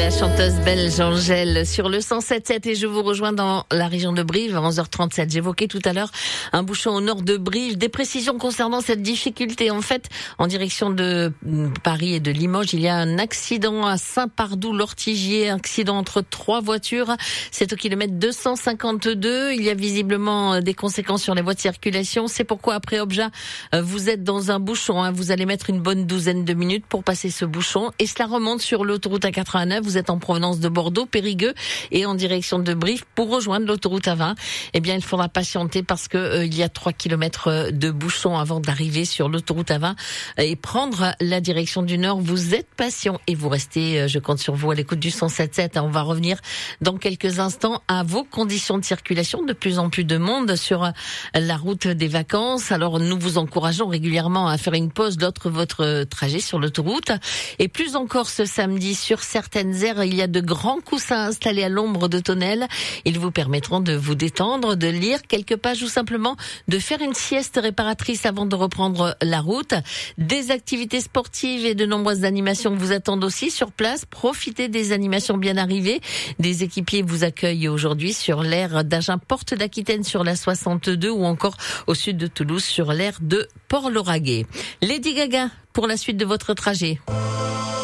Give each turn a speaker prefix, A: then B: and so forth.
A: la chanteuse belge Angèle sur le 107.7 et je vous rejoins dans la région de Brive à 11h37. J'évoquais tout à l'heure un bouchon au nord de Brive. Des précisions concernant cette difficulté. En fait, en direction de Paris et de Limoges, il y a un accident à Saint-Pardoux-l'Ortigier, accident entre 3 voitures. C'est au kilomètre 252. Il y a visiblement des conséquences sur les voies de circulation. C'est pourquoi après Obja, vous êtes dans un bouchon. Vous allez mettre une bonne douzaine de minutes pour passer ce bouchon et cela remonte sur l'autoroute A89. Vous êtes en provenance de Bordeaux, Périgueux et en direction de Brive pour rejoindre l'autoroute A20. Eh bien, il faudra patienter parce que il y a 3 kilomètres de bouchon avant d'arriver sur l'autoroute A20 et prendre la direction du nord. Vous êtes patient et vous restez, je compte sur vous à l'écoute du 107.7. On va revenir dans quelques instants à vos conditions de circulation. De plus en plus de monde sur la route des vacances. Alors, nous vous encourageons régulièrement à faire une pause d'autre votre trajet sur l'autoroute. Et plus encore ce samedi, sur certaines aires, il y a de grands coussins installés à l'ombre de tonnelles. Ils vous permettront de vous détendre, de lire quelques pages ou simplement de faire une sieste réparatrice avant de reprendre la route. Des activités sportives et de nombreuses animations vous attendent aussi sur place. Profitez des animations bien arrivées. Des équipiers vous accueillent aujourd'hui sur l'aire d'Agen, Porte d'Aquitaine sur la 62 ou encore au sud de Toulouse sur l'aire de Port-Lauragais. Lady Gaga pour la suite de votre trajet.